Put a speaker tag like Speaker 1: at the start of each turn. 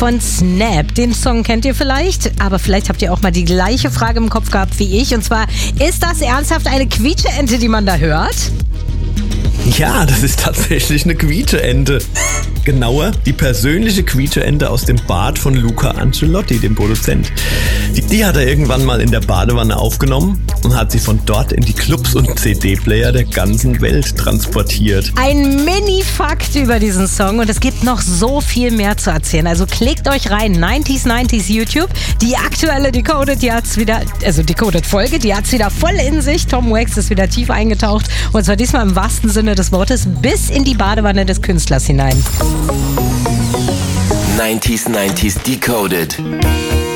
Speaker 1: von Snap. Den Song kennt ihr vielleicht, aber vielleicht habt ihr auch mal die gleiche Frage im Kopf gehabt wie ich. Und zwar, ist das ernsthaft eine Quietscheente, die man da hört?
Speaker 2: Ja, das ist tatsächlich eine Quietscheente. Genauer, die persönliche Quietscheente aus dem Bad von Luca Ancelotti, dem Produzent. Die hat er irgendwann mal in der Badewanne aufgenommen und hat sie von dort in die Clubs und CD-Player der ganzen Welt transportiert.
Speaker 1: Ein Mini-Fakt über diesen Song und es gibt noch so viel mehr zu erzählen. Also klickt euch rein, 90s YouTube. Die aktuelle Decoded, Decoded-Folge, die hat's wieder voll in sich. Tom Wax ist wieder tief eingetaucht und zwar diesmal im wahrsten Sinne des Wortes bis in die Badewanne des Künstlers hinein.
Speaker 3: 90s Decoded.